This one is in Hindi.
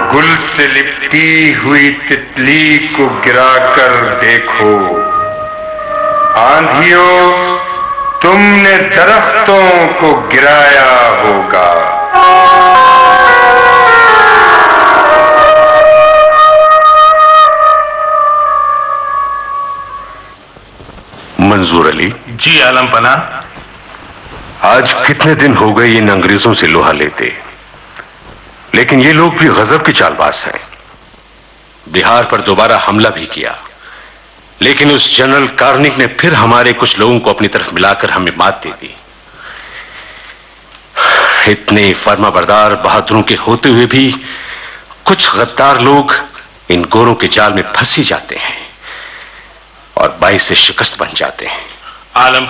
गुल से लिपटी हुई तितली को गिराकर देखो। आंधियों, तुमने दरख्तों को गिराया होगा। मंजूर अली। जी आलम पना। आज कितने दिन हो गए इन अंग्रेजों से लोहा लेते, लेकिन ये लोग भी गजब के चालबाज हैं। बिहार पर दोबारा हमला भी किया, लेकिन उस जनरल कार्निक ने फिर हमारे कुछ लोगों को अपनी तरफ मिलाकर हमें मात दे दी। इतने फर्माबरदार बहादुरों के होते हुए भी कुछ गद्दार लोग इन गोरों के जाल में फंस ही जाते हैं और बाइस से शिकस्त बन जाते हैं। आलम